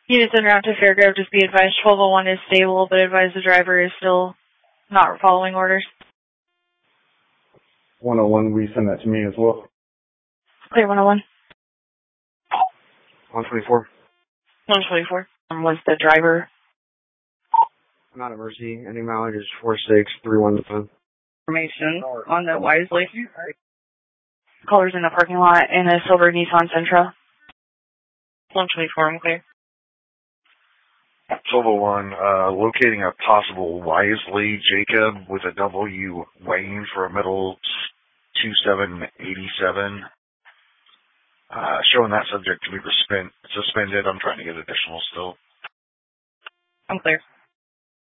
Units en route to Fairgrove, just be advised 1201 is stable, but advise the driver is still not following orders. 101, we send that to me as well. Clear 101. 124. 124. Was the driver? Not at Mercy. Any mileage is 46317. Information on the Wisely. Callers in the parking lot in a silver Nissan Sentra. 124, I'm clear. 1201, locating a possible Wisely Jacob with a W Wayne for a middle 2787. Showing that subject to be suspended. I'm trying to get additional still. I'm clear.